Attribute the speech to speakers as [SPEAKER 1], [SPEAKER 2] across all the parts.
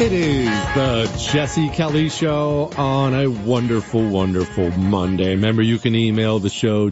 [SPEAKER 1] It is the Jesse Kelly Show on a wonderful, wonderful Monday. Remember, you can email the show,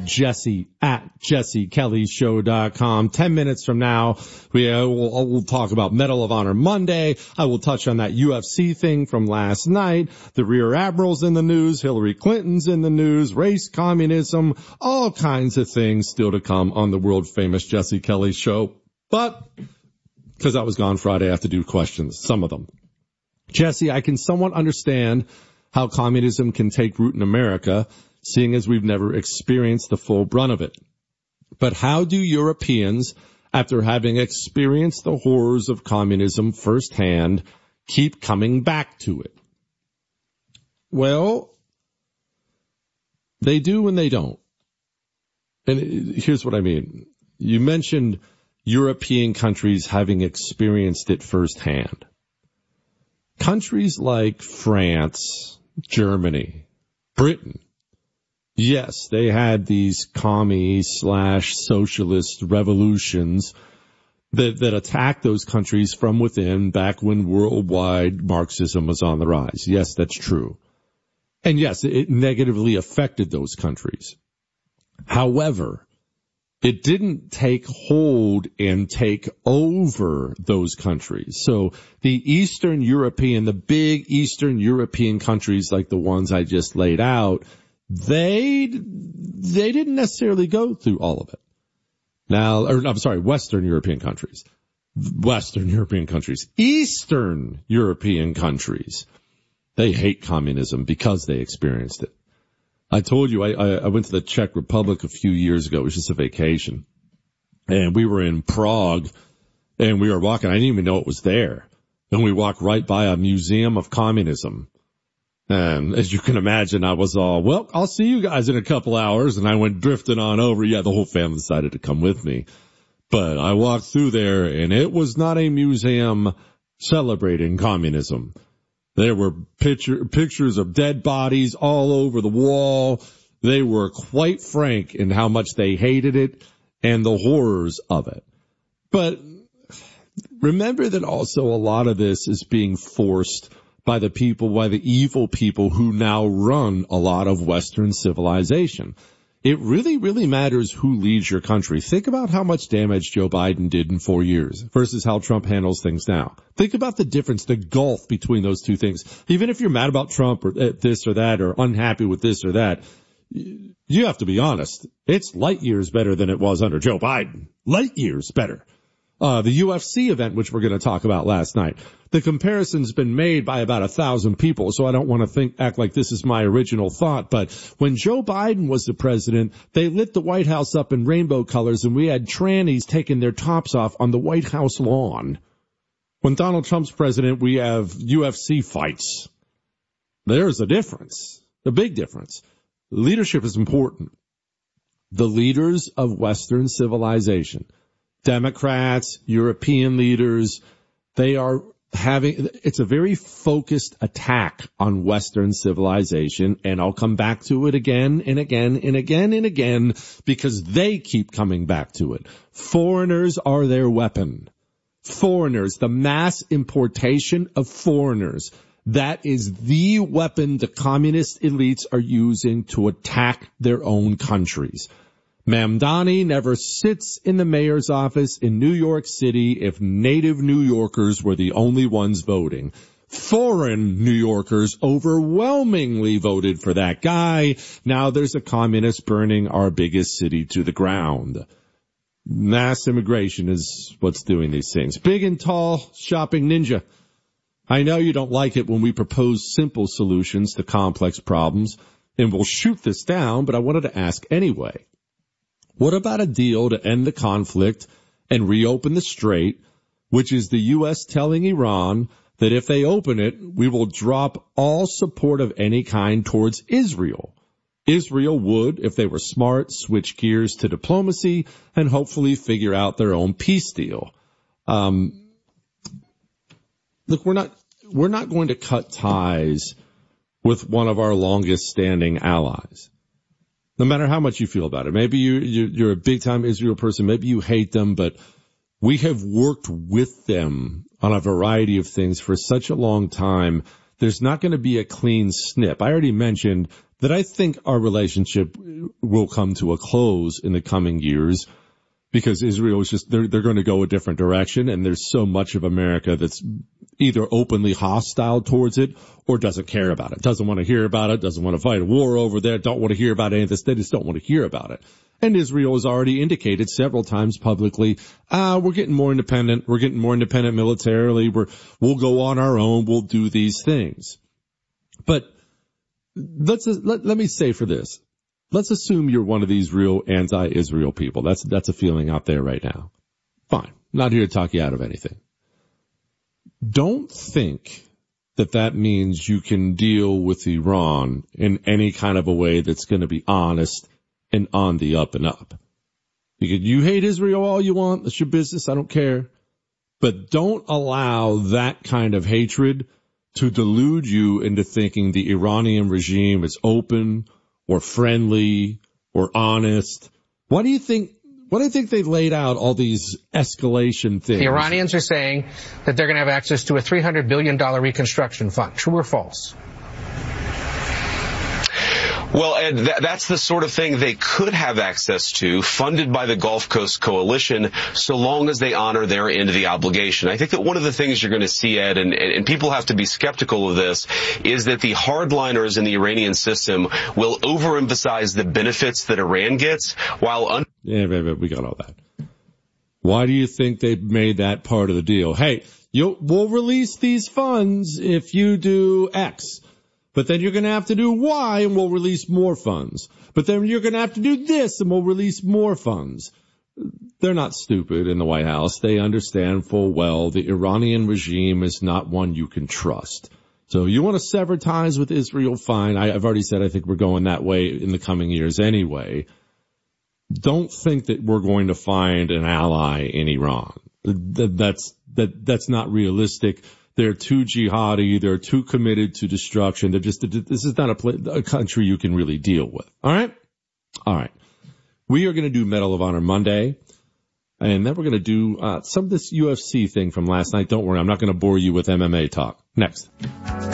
[SPEAKER 1] jesse@jessekellyshow.com. 10 minutes from now, we'll talk about Medal of Honor Monday. I will touch on that UFC thing from last night. The Rear Admiral's in the news. Hillary Clinton's in the news. Race, communism, all kinds of things still to come on the world-famous Jesse Kelly Show. But because I was gone Friday, I have to do questions, some of them. Jesse, I can somewhat understand how communism can take root in America, seeing as we've never experienced the full brunt of it. But how do Europeans, after having experienced the horrors of communism firsthand, keep coming back to it? Well, they do and they don't. And here's what I mean. You mentioned European countries having experienced it firsthand. Countries like France, Germany, Britain, yes, they had these commie/socialist revolutions that attacked those countries from within back when worldwide Marxism was on the rise. Yes, that's true. And yes, it negatively affected those countries. However, it didn't take hold and take over those countries. So the Eastern European, the big Eastern European countries like the ones I just laid out, they didn't necessarily go through all of it. Now, Western European countries. Western European countries. Eastern European countries. They hate communism because they experienced it. I told you I went to the Czech Republic a few years ago. It was just a vacation. And we were in Prague, and we were walking. I didn't even know it was there. And we walked right by a museum of communism. And as you can imagine, I was all, well, I'll see you guys in a couple hours. And I went drifting on over. Yeah, the whole family decided to come with me. But I walked through there, and it was not a museum celebrating communism. There were pictures of dead bodies all over the wall. They were quite frank in how much they hated it and the horrors of it. But remember that also a lot of this is being forced by the evil people who now run a lot of Western civilization. It really, really matters who leads your country. Think about how much damage Joe Biden did in 4 years versus how Trump handles things now. Think about the difference, the gulf between those two things. Even if you're mad about Trump or this or that or unhappy with this or that, you have to be honest. It's light years better than it was under Joe Biden. Light years better. The UFC event, which we're going to talk about last night, the comparison's been made by about 1,000 people, so I don't want to act like this is my original thought, but when Joe Biden was the president, they lit the White House up in rainbow colors, and we had trannies taking their tops off on the White House lawn. When Donald Trump's president, we have UFC fights. There's a difference, a big difference. Leadership is important. The leaders of Western civilization, Democrats, European leaders, they are it's a very focused attack on Western civilization, and I'll come back to it again and again and again and again because they keep coming back to it. Foreigners are their weapon. Foreigners, the mass importation of foreigners, that is the weapon the communist elites are using to attack their own countries. Mamdani never sits in the mayor's office in New York City if native New Yorkers were the only ones voting. Foreign New Yorkers overwhelmingly voted for that guy. Now there's a communist burning our biggest city to the ground. Mass immigration is what's doing these things. Big and tall shopping ninja. I know you don't like it when we propose simple solutions to complex problems, and we'll shoot this down, but I wanted to ask anyway. What about a deal to end the conflict and reopen the strait, which is the U.S. telling Iran that if they open it, we will drop all support of any kind towards Israel. Israel would, if they were smart, switch gears to diplomacy and hopefully figure out their own peace deal. Look, we're not going to cut ties with one of our longest standing allies. No matter how much you feel about it. Maybe you're a big time Israel person. Maybe you hate them, but We have worked with them on a variety of things for such a long time. There's not going to be a clean snip. I already mentioned that I think our relationship will come to a close in the coming years because Israel is just, they're going to go a different direction, and there's so much of America that's either openly hostile towards it or doesn't care about it, doesn't want to hear about it, doesn't want to fight a war over there, don't want to hear about any of this. They just don't want to hear about it. And Israel has already indicated several times publicly, we're getting more independent. We're getting more independent militarily. We'll go on our own. We'll do these things. But let me say for this. Let's assume you're one of these real anti-Israel people. That's a feeling out there right now. Fine. Not here to talk you out of anything. Don't think that means you can deal with Iran in any kind of a way that's going to be honest and on the up and up. You hate Israel all you want. That's your business. I don't care. But don't allow that kind of hatred to delude you into thinking the Iranian regime is open or friendly or honest. Why do you think they laid out all these escalation things?
[SPEAKER 2] The Iranians are saying that they're going to have access to a $300 billion reconstruction fund. True or false?
[SPEAKER 3] Well, Ed, that's the sort of thing they could have access to, funded by the Gulf Coast Coalition, so long as they honor their end of the obligation. I think that one of the things you're going to see, Ed, and people have to be skeptical of this, is that the hardliners in the Iranian system will overemphasize the benefits that Iran gets, while...
[SPEAKER 1] Yeah, we got all that. Why do you think they made that part of the deal? Hey, we'll release these funds if you do X. But then you're going to have to do Y, and we'll release more funds. But then you're going to have to do this, and we'll release more funds. They're not stupid in the White House. They understand full well the Iranian regime is not one you can trust. So you want to sever ties with Israel, fine. I've already said I think we're going that way in the coming years anyway. Don't think that we're going to find an ally in Iran. That's not realistic. They're too jihadi. They're too committed to destruction. This is not a country you can really deal with. All right. We are going to do Medal of Honor Monday, and then we're going to do some of this UFC thing from last night. Don't worry, I'm not going to bore you with MMA talk. Next.